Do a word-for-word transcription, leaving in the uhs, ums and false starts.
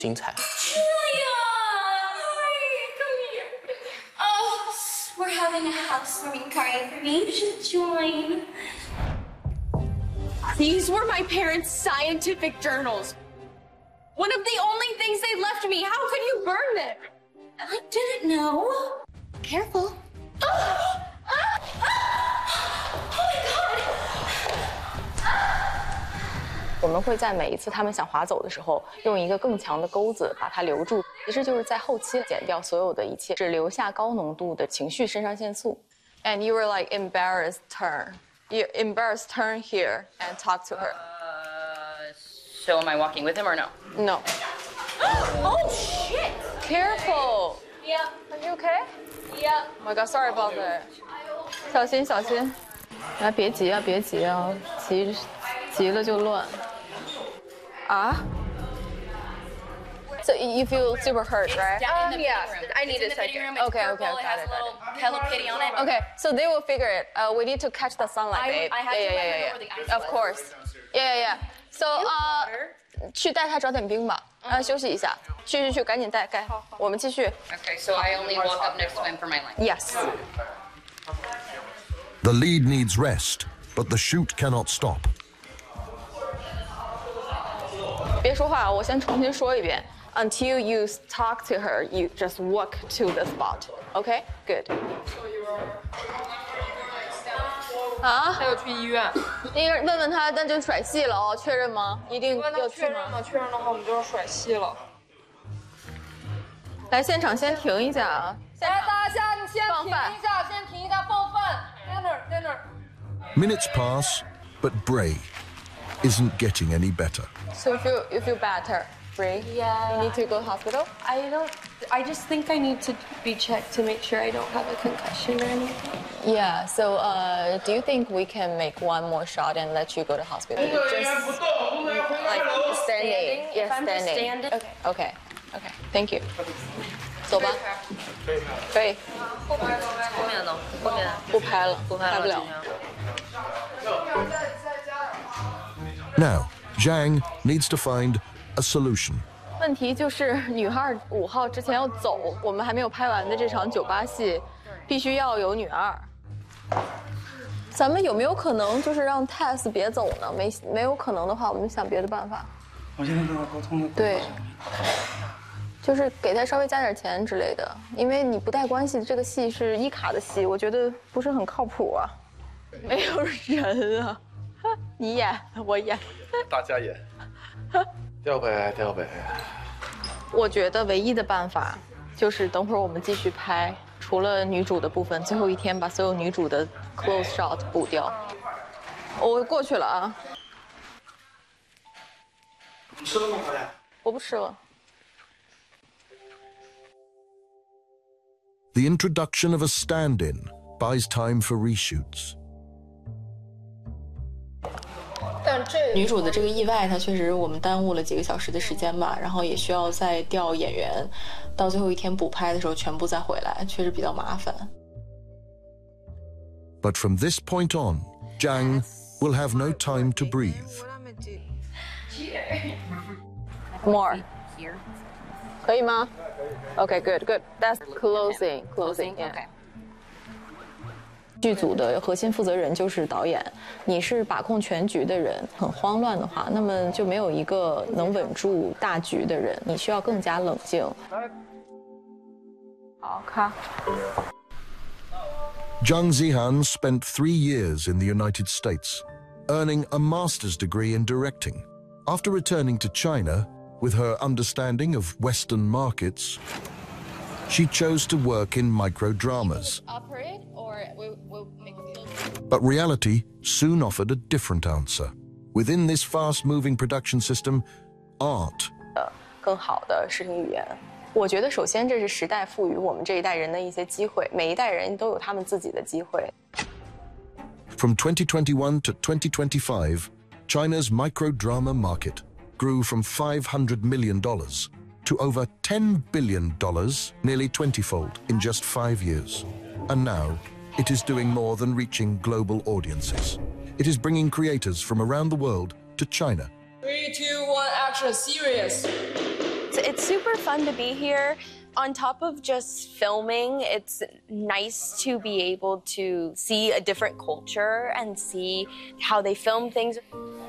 精彩。 We're having a housewarming party for me. You should join. These were my parents' scientific journals. One of the only things they left me. How could you burn them? I didn't know. Careful. Oh, my God. 我们会在每一次他们想划走的时候，用一个更强的钩子把它留住。其实就是在后期剪掉所有的一切，只留下高浓度的情绪肾上腺素。And you were like embarrassed, turn. You embarrassed, turn here and talk to her. Uh, so am I walking with him or no? No. Oh shit! Careful. Yeah. Are you okay? Yeah. Oh my God, sorry about that. 小心小心。来，别急啊，别急啊，急急了就乱。啊？ So you feel super hurt, right? Um, yeah, I need it's in a the fitting room. second. It's Okay, purple. okay, It got has it, a got little Hello Kitty on it. Okay, so they will figure it. Uh, we need to catch the sunlight, I- babe. I have yeah, to yeah, let her yeah, know yeah, where the ice yeah. Of was. course. Yeah, yeah, yeah. So 呃，去带他找点冰吧，让他休息一下。去去去，赶紧带盖。我们继续。 Okay, so I only walk up next to him for my line. Yes. The lead needs rest, but the shoot cannot stop. 别说话，我先重新说一遍。Until you talk to her, you just walk to the spot. Okay, good. 啊？ 带我去医院。 那个问问他，那就甩戏了哦，确认吗？一定要去吗？ 吗？确认的话，我们就要甩戏了。 来，现场先停一下啊！ 来，大家你先停放饭一下，先停一下，放饭。Dinner, dinner. Minutes pass, but Bray isn't getting any better. So you feel you feel better, Bray? Yeah. You need to go to hospital. I don't. I just think I need to be checked to make sure I don't have a concussion or anything. Yeah. So, uh, do you think we can make one more shot and let you go to hospital? Just like standing. If Yes, I'm just standing. standing. Okay. Okay. Okay. Thank you. 走吧。可以。 后面呢？后面不拍了， 不拍了， 拍不了。 Now, Zhang needs to find a solution. 问题就是女二五号之前要走，我们还没有拍完的这场酒吧戏，必须要有女二。咱们有没有可能就是让 Tess 别走呢？没没有可能的话，我们想别的办法。 我现在跟他沟通了。 对，就是给他稍微加点钱之类的，因为你不带关系，这个戏是一卡的戏，我觉得不是很靠谱啊。没有人啊，你演我演， 大家演。调呗，调呗。 我觉得唯一的办法就是等会儿我们继续拍，除了女主的部分，最后一天把所有女主的 close shot 补掉。我过去了啊。 你吃了吗，好呀？ 我不吃了。 The introduction of a stand-in buys time for reshoots. 女主的这个意外，它确实我们耽误了几个小时的时间吧，然后也需要再调演员，到最后一天补拍的时候全部再回来，确实比较麻烦。 But from this point on, Zhang will have no time to breathe. More. 可以吗 ？Okay, good, good. That's closing, closing. Yeah. 剧组的核心负责人就是导演，你是把控全局的人，很慌乱的话，那么就没有一个能稳住大局的人，你需要更加冷静。好，看。 Zhang Zihan spent three years in the United States, earning a master's degree in directing. After returning to China, with her understanding of Western markets, she chose to work in microdramas. Operate or we'll, we'll make a But reality soon offered a different answer. Within this fast-moving production system, art 更好的视听语言。我觉得，首先这是时代赋予我们这一代人的一些机会，每一代人都有他们自己的机会。 From twenty twenty-one to twenty twenty-five, China's microdrama market grew from five hundred million dollars to over ten billion dollars, nearly twenty-fold in just five years. And now, it is doing more than reaching global audiences. It is bringing creators from around the world to China. Three, two, one, action, serious. It's It's super fun to be here. On top of just filming, it's nice to be able to see a different culture and see how they film things.